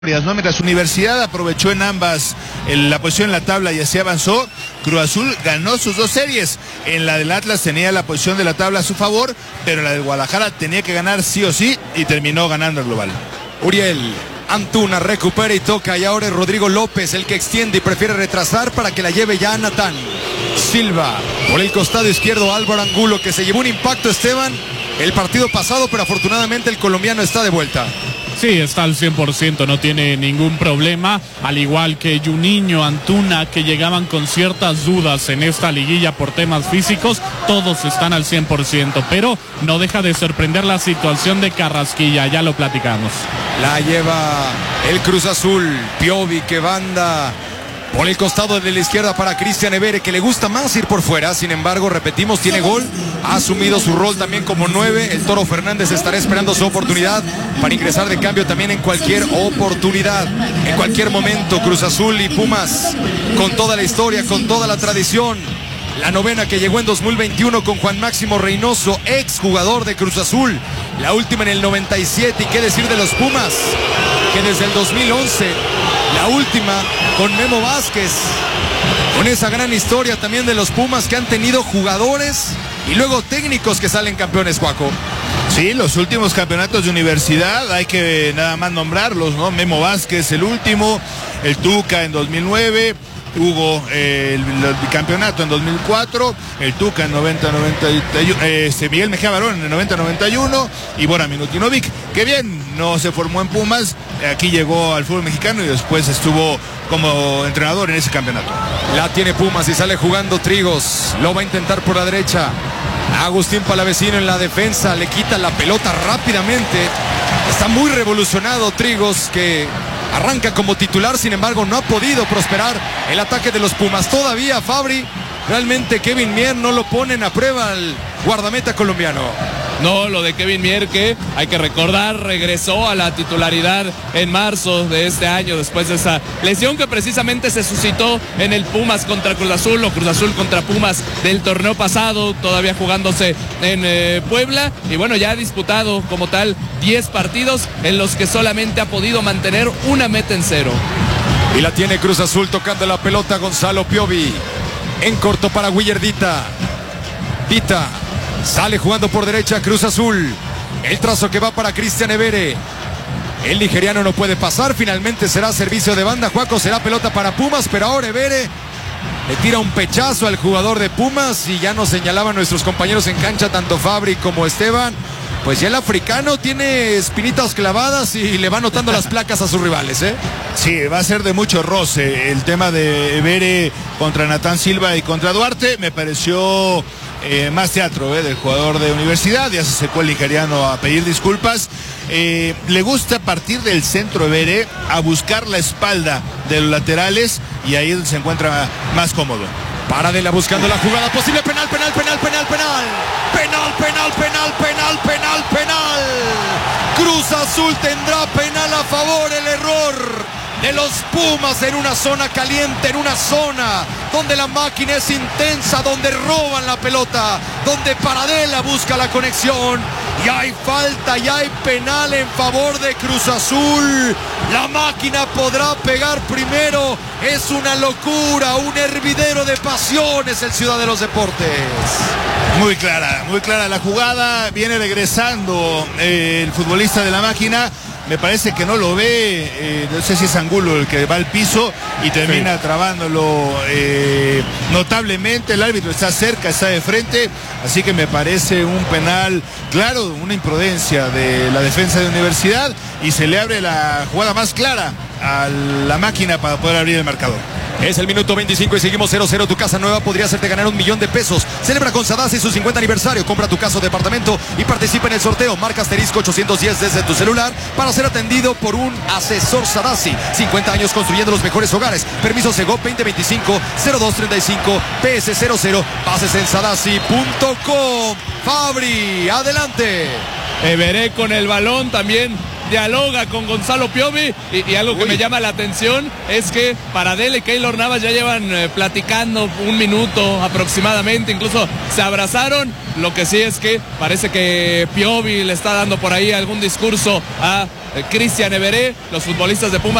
¿no? Mientras Universidad aprovechó en ambas la posición en la tabla y así avanzó, Cruz Azul ganó sus dos series. En la del Atlas tenía la posición de la tabla a su favor, pero la del Guadalajara tenía que ganar sí o sí y terminó ganando el global. Uriel Antuna recupera y toca, y ahora es Rodrigo López el que extiende y prefiere retrasar para que la lleve ya Natán Silva. Por el costado izquierdo Álvaro Angulo, que se llevó un impacto, Esteban, el partido pasado, pero afortunadamente el colombiano está de vuelta. Sí, está al 100%, no tiene ningún problema, al igual que Juninho, Antuna, que llegaban con ciertas dudas en esta liguilla por temas físicos, todos están al 100%, pero no deja de sorprender la situación de Carrasquilla, ya lo platicamos. La lleva el Cruz Azul, Piovi que banda por el costado de la izquierda para Cristian Evere, que le gusta más ir por fuera. Sin embargo, repetimos, tiene gol, ha asumido su rol también como 9. El Toro Fernández estará esperando su oportunidad para ingresar de cambio también en cualquier oportunidad, en cualquier momento. Cruz Azul y Pumas con toda la historia, con toda la tradición. La novena que llegó en 2021 con Juan Máximo Reynoso, ex jugador de Cruz Azul. La última en el 97, y qué decir de los Pumas, que desde el 2011, la última con Memo Vázquez. Con esa gran historia también de los Pumas, que han tenido jugadores y luego técnicos que salen campeones, Juaco. Sí, los últimos campeonatos de Universidad, hay que nada más nombrarlos, ¿no? Memo Vázquez, el último, el Tuca en 2009, Hugo el bicampeonato en 2004, el Tuca en 90-91, Miguel Mejía Barón en 90-91 y Bora Milutinovic, que bien, no se formó en Pumas, aquí llegó al fútbol mexicano y después estuvo como entrenador en ese campeonato. La tiene Pumas y sale jugando Trigos, lo va a intentar por la derecha. Agustín Palavecino en la defensa, le quita la pelota rápidamente. Está muy revolucionado Trigos, que arranca como titular, sin embargo no ha podido prosperar el ataque de los Pumas. Todavía Fabri, realmente Kevin Mier no lo ponen a prueba al guardameta colombiano. No, lo de Kevin Mier, que hay que recordar, regresó a la titularidad en marzo de este año después de esa lesión que precisamente se suscitó en el Pumas contra Cruz Azul, o Cruz Azul contra Pumas del torneo pasado, todavía jugándose en Puebla, y bueno, ya ha disputado como tal 10 partidos en los que solamente ha podido mantener una meta en cero. Y la tiene Cruz Azul tocando la pelota Gonzalo Piovi, en corto para Willardita. Dita sale jugando por derecha Cruz Azul. El trazo que va para Cristian Evere. El nigeriano no puede pasar. Finalmente será servicio de banda. Juaco, será pelota para Pumas, pero ahora Evere le tira un pechazo al jugador de Pumas. Y ya nos señalaban nuestros compañeros en cancha, tanto Fabri como Esteban, pues ya el africano tiene espinitas clavadas y le va anotando las placas a sus rivales, ¿eh? Sí, va a ser de mucho roce el tema de Evere contra Natán Silva y contra Duarte. Me pareció más teatro del jugador de Universidad. Ya se secó el nigeriano a pedir disculpas. Le gusta partir del centro Evere a buscar la espalda de los laterales, y ahí es donde se encuentra más cómodo. Paradela buscando la jugada posible. Penal, penal, penal, penal, penal. Penal, penal, penal, penal, penal, penal. Cruz Azul tendrá penal a favor. El error de los Pumas en una zona caliente, en una zona donde la máquina es intensa, donde roban la pelota, donde Paradela busca la conexión, y hay falta y hay penal en favor de Cruz Azul. La máquina podrá pegar primero. Es una locura, un hervidero de pasiones el Ciudad de los Deportes. Muy clara la jugada. Viene regresando el futbolista de la máquina. Me parece que no lo ve, no sé si es Angulo el que va al piso y termina trabándolo notablemente. El árbitro está cerca, está de frente, así que me parece un penal claro, una imprudencia de la defensa de Universidad, y se le abre la jugada más clara a la máquina para poder abrir el marcador. Es el minuto 25 y seguimos 0-0. Tu casa nueva podría hacerte ganar $1,000,000. Celebra con Sadasi su 50 aniversario. Compra tu casa o departamento y participa en el sorteo. Marca asterisco 810 desde tu celular para ser atendido por un asesor Sadasi. 50 años construyendo los mejores hogares. Permiso Segov 2025-0235 PS00. Bases en sadasi.com. Fabri, adelante. Everé con el balón también. dialoga con Gonzalo Piovi y algo que me llama la atención es que Paradela y Keylor Navas ya llevan platicando un minuto aproximadamente, incluso se abrazaron. Lo que sí es que parece que Piovi le está dando por ahí algún discurso a Cristian Everé. Los futbolistas de Pumas